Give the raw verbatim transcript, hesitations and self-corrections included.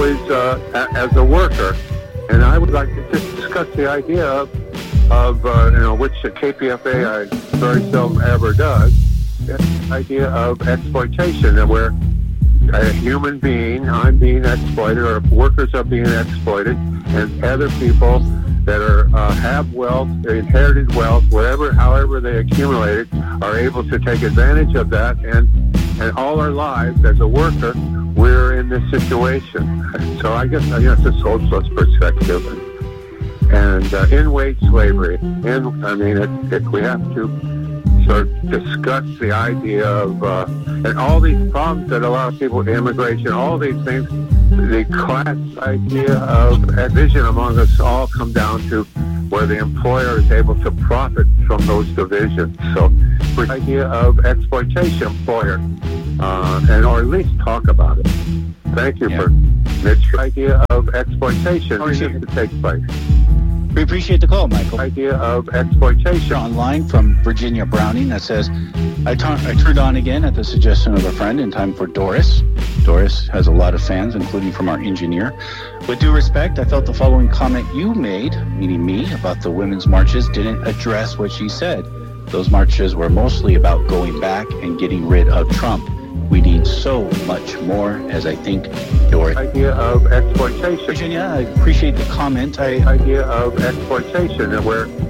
always uh, a- as a worker. And I would like to just discuss the idea of, of uh, you know, which the K P F A I very seldom ever does, the idea of exploitation, and where a human being, I'm being exploited, or workers are being exploited, and other people that are uh, have wealth, inherited wealth, whatever, however they accumulate it, are able to take advantage of that. And and all our lives as a worker, we're in this situation. So I guess I guess it's a socialist perspective, and, and uh, in wage slavery. And I mean, it, it, we have to sort of discuss the idea of uh, and all these problems that allow people to immigration, all these things. The class idea of division among us all come down to where the employer is able to profit from those divisions. So the idea of exploitation employer, uh, and or at least talk about it. Thank you yeah. for Mitch. Idea of exploitation needs to take place. We appreciate the call, Michael. Idea of exploitation. Online from Virginia Browning that says, I, t- I turned on again at the suggestion of a friend in time for Doris. Doris has a lot of fans, including from our engineer. With due respect, I felt the following comment you made, meaning me, about the women's marches didn't address what she said. Those marches were mostly about going back and getting rid of Trump. We need so much more, as I think Doris. Idea of exploitation. Virginia, I appreciate the comment. I idea of exploitation, and where